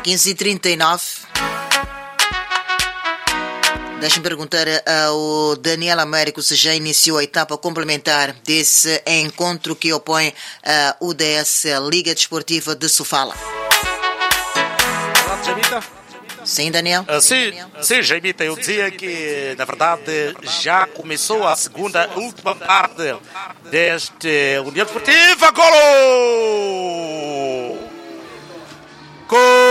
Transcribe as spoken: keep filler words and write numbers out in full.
quinze e trinta e nove. Deixa-me perguntar ao Daniel Américo se já iniciou a etapa complementar desse encontro que opõe a U D S, a Liga Desportiva de Sofala. Olá, Jamita. Sim, Daniel? Uh, sim, sim, Jamita, eu dizia que, na verdade, já começou a segunda, última parte deste União Desportiva. Golo! Golo!